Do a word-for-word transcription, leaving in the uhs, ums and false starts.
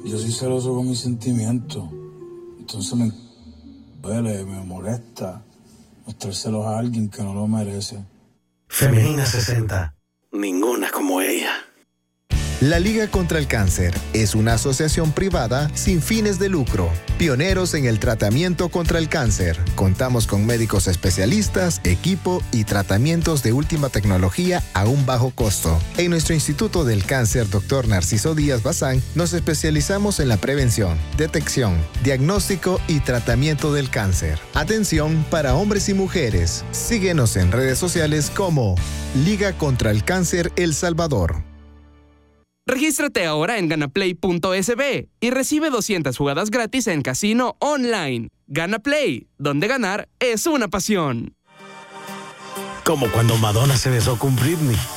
Yo soy celoso con mis sentimientos. Entonces me duele, me molesta mostrar celos a alguien que no lo merece. Femenina sesenta. Ninguna como ella. La Liga contra el Cáncer es una asociación privada sin fines de lucro, pioneros en el tratamiento contra el cáncer. Contamos con médicos especialistas, equipo y tratamientos de última tecnología a un bajo costo. En nuestro Instituto del Cáncer, doctor Narciso Díaz Bazán, nos especializamos en la prevención, detección, diagnóstico y tratamiento del cáncer. Atención para hombres y mujeres. Síguenos en redes sociales como Liga contra el Cáncer El Salvador. Regístrate ahora en ganaplay punto es be y recibe doscientas jugadas gratis en casino online. GanaPlay, donde ganar es una pasión. Como cuando Madonna se besó con Britney.